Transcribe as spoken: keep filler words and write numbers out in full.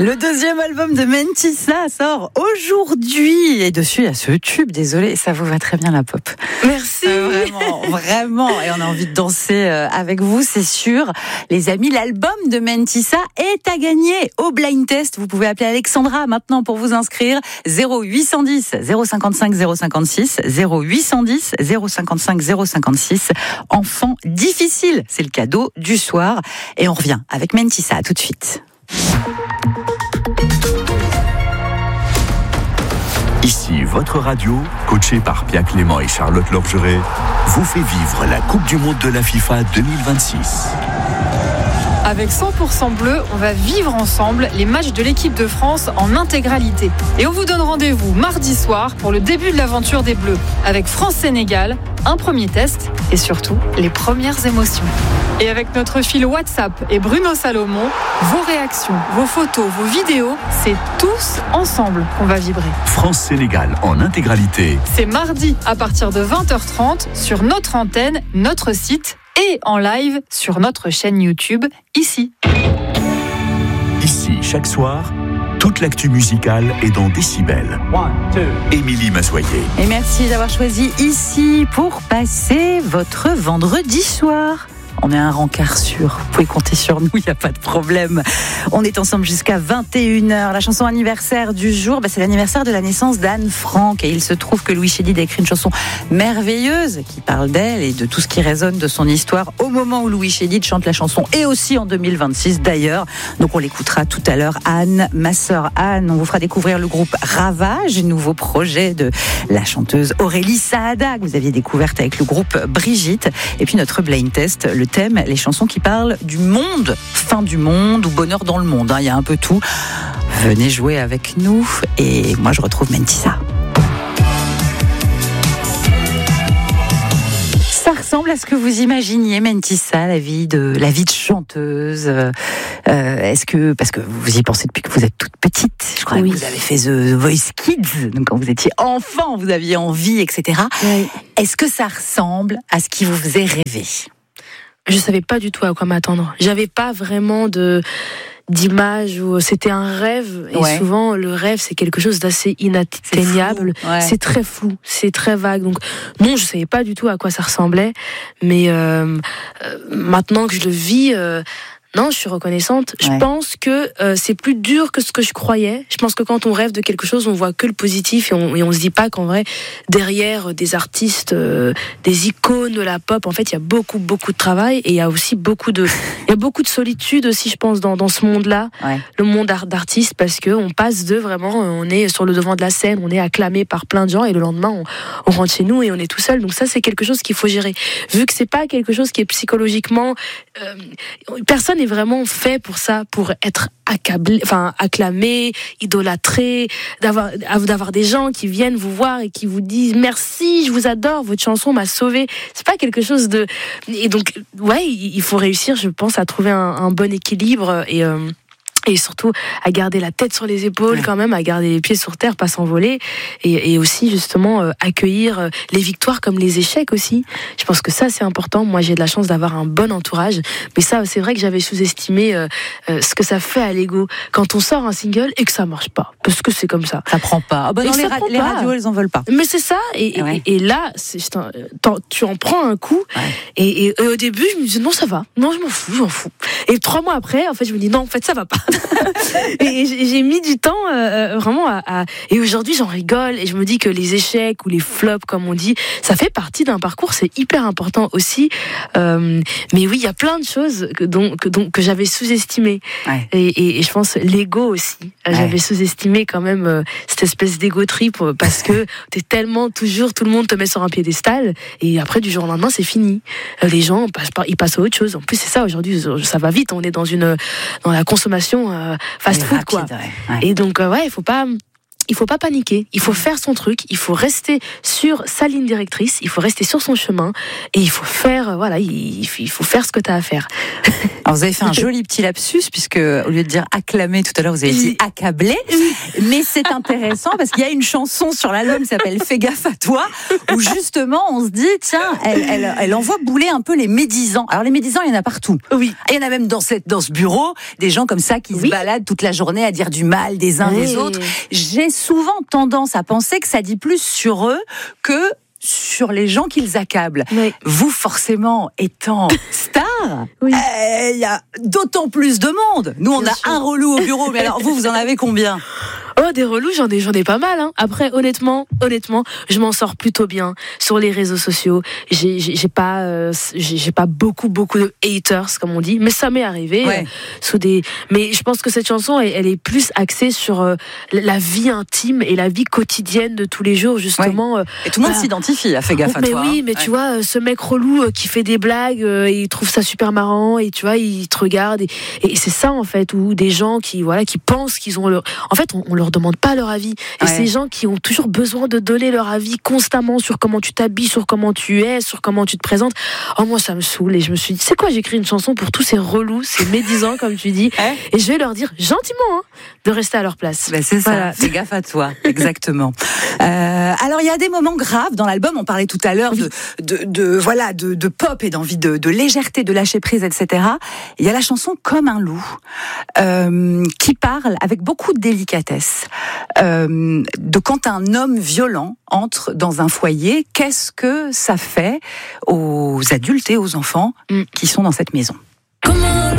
Le deuxième album de Mentissa sort aujourd'hui. Et dessus, il y a ce tube, désolé, ça vous va très bien la pop. Merci. Euh, vraiment, vraiment. Et on a envie de danser avec vous, c'est sûr. Les amis, l'album de Mentissa est à gagner au blind test. Vous pouvez appeler Alexandra maintenant pour vous inscrire. zéro huit cent dix zéro cinquante-cinq zéro cinquante-six. zéro huit cent dix zéro cinquante-cinq zéro cinquante-six. Enfant difficile, c'est le cadeau du soir. Et on revient avec Mentissa. À tout de suite. Ici, votre radio, coachée par Pia Clément et Charlotte Lorgeret, vous fait vivre la Coupe du Monde de la FIFA deux mille vingt-six. Avec cent pour cent bleu, on va vivre ensemble les matchs de l'équipe de France en intégralité. Et on vous donne rendez-vous mardi soir pour le début de l'aventure des Bleus. Avec France-Sénégal, un premier test et surtout les premières émotions. Et avec notre fil WhatsApp et Bruno Salomon, vos réactions, vos photos, vos vidéos, c'est tous ensemble qu'on va vibrer. France-Sénégal en intégralité. C'est mardi à partir de vingt heures trente sur notre antenne, notre site et en live sur notre chaîne YouTube, ici. Ici, chaque soir, toute l'actu musicale est dans Décibel. Émilie Mazoyer. Et merci d'avoir choisi ici pour passer votre vendredi soir. On est un rencard sûr, vous pouvez compter sur nous, il n'y a pas de problème. On est ensemble jusqu'à vingt et une heures. La chanson anniversaire du jour, bah c'est l'anniversaire de la naissance d'Anne Frank. Et il se trouve que Louis Chédid a écrit une chanson merveilleuse qui parle d'elle et de tout ce qui résonne de son histoire au moment où Louis Chédid chante la chanson, et aussi en deux mille vingt-six d'ailleurs. Donc on l'écoutera tout à l'heure. Anne, ma sœur Anne, on vous fera découvrir le groupe Ravage, nouveau projet de la chanteuse Aurélie Saada que vous aviez découverte avec le groupe Brigitte. Et puis notre blind test, le thème, les chansons qui parlent du monde, fin du monde ou bonheur dans le monde, hein, il y a un peu tout. Venez jouer avec nous et moi je retrouve Mentissa. Ça ressemble à ce que vous imaginiez, Mentissa, la vie de la vie de chanteuse. Euh, est-ce que, parce que vous y pensez depuis que vous êtes toute petite, je crois oui. que vous avez fait The Voice Kids, donc quand vous étiez enfant, vous aviez envie, et cetera. Oui. Est-ce que ça ressemble à ce qui vous faisait rêver ? Je savais pas du tout à quoi m'attendre. J'avais pas vraiment de d'image où c'était un rêve. Et ouais. souvent, le rêve, c'est quelque chose d'assez inatteignable. C'est, ouais. c'est très flou, c'est très vague. Donc, non, je savais pas du tout à quoi ça ressemblait. Mais euh, euh, maintenant que je le vis... Euh, Non, je suis reconnaissante. Ouais. Je pense que euh, c'est plus dur que ce que je croyais. Je pense que quand on rêve de quelque chose, on voit que le positif et on, et on se dit pas qu'en vrai, derrière des artistes, euh, des icônes de la pop, en fait, il y a beaucoup, beaucoup de travail et il y a aussi beaucoup de, il y a beaucoup de solitude aussi, je pense, dans, dans ce monde-là, ouais. le monde d'artistes, parce que on passe de vraiment, on est sur le devant de la scène, on est acclamé par plein de gens et le lendemain, on, on rentre chez nous et on est tout seul. Donc ça, c'est quelque chose qu'il faut gérer. Vu que c'est pas quelque chose qui est psychologiquement, euh, personne est vraiment fait pour ça, pour être accablé, enfin acclamé, idolâtré, d'avoir d'avoir des gens qui viennent vous voir et qui vous disent merci, je vous adore, votre chanson m'a sauvé. C'est pas quelque chose de, et donc ouais, il faut réussir, je pense, à trouver un, un bon équilibre et euh... et surtout à garder la tête sur les épaules ouais. quand même, à garder les pieds sur terre, pas s'envoler et, et aussi justement euh, accueillir euh, les victoires comme les échecs aussi. Je pense que ça c'est important. Moi j'ai de la chance d'avoir un bon entourage, mais ça c'est vrai que j'avais sous-estimé euh, euh, ce que ça fait à l'ego quand on sort un single et que ça marche pas, parce que c'est comme ça. Ça prend pas. Ah bah non, les, ra- les radios elles en veulent pas. Mais c'est ça et, ouais. et, et là c'est, tu en prends un coup ouais. et, et, et au début je me dis non ça va, non je m'en fous, je m'en fous. Et trois mois après en fait je me dis non en fait ça va pas. Et j'ai mis du temps euh, vraiment à, à... Et aujourd'hui j'en rigole et je me dis que les échecs ou les flops comme on dit, ça fait partie d'un parcours, c'est hyper important aussi. Euh, mais oui, il y a plein de choses que, dont, que, dont, que j'avais sous-estimées. Ouais. Et, et, et je pense l'ego aussi. Ouais. J'avais sous-estimé quand même euh, cette espèce d'égo trip parce que t'es tellement toujours, tout le monde te met sur un piédestal et après du jour au lendemain c'est fini. Les gens passent par, ils passent à autre chose. En plus c'est ça aujourd'hui, ça va vite. On est dans une dans la consommation. Euh, fast food rapide, quoi. Ouais, ouais. Et donc euh, ouais, il faut pas il faut pas paniquer, il faut faire son truc, il faut rester sur sa ligne directrice, il faut rester sur son chemin et il faut faire, voilà, il faut faire ce que tu as à faire. Alors vous avez fait un joli petit lapsus puisque au lieu de dire acclamer tout à l'heure, vous avez dit accabler. Mais c'est intéressant parce qu'il y a une chanson sur l'album qui s'appelle Fais gaffe à toi où justement on se dit tiens, elle, elle, elle envoie bouler un peu les médisants. Alors les médisants, il y en a partout. Oui. Il y en a même dans cette dans ce bureau des gens comme ça qui oui. se baladent toute la journée à dire du mal des uns oui. des autres. J'ai souvent tendance à penser que ça dit plus sur eux que sur les gens qu'ils accablent. Oui. Vous, forcément, étant star, il oui. euh, y a d'autant plus de monde. Nous, on Bien a sûr. un relou au bureau, mais alors vous, vous en avez combien ? Oh, des relous, j'en ai, j'en ai pas mal. Hein. Après, honnêtement, honnêtement, je m'en sors plutôt bien sur les réseaux sociaux. J'ai, j'ai, j'ai pas, euh, j'ai, j'ai pas beaucoup, beaucoup de haters, comme on dit, mais ça m'est arrivé. Ouais. Euh, sous des. Mais je pense que cette chanson, elle, elle est plus axée sur euh, la vie intime et la vie quotidienne de tous les jours, justement. Ouais. Et tout le monde bah, s'identifie. A fait gaffe à mais toi. Mais oui, mais ouais. tu vois, euh, ce mec relou euh, qui fait des blagues, euh, il trouve ça super marrant et tu vois, il te regarde et, et c'est ça en fait, où des gens qui, voilà, qui pensent qu'ils ont leur. En fait, on, on leur demande pas leur avis. Et ouais. ces gens qui ont toujours besoin de donner leur avis constamment sur comment tu t'habilles, sur comment tu es, sur comment tu te présentes. Oh, moi, ça me saoule. Et je me suis dit, c'est quoi, j'écris une chanson pour tous ces relous, ces médisants, comme tu dis. Ouais. Et je vais leur dire gentiment hein, de rester à leur place. Ben c'est ça. Voilà. Fais gaffe à toi. Exactement. euh, alors, il y a des moments graves dans l'album. On parlait tout à l'heure de, de, de, voilà, de, de pop et d'envie de, de légèreté, de lâcher prise, et cetera. Il y a la chanson Comme un loup, euh, qui parle avec beaucoup de délicatesse. Euh, de quand un homme violent entre dans un foyer, qu'est-ce que ça fait aux adultes et aux enfants mm. qui sont dans cette maison ? Comme un loup.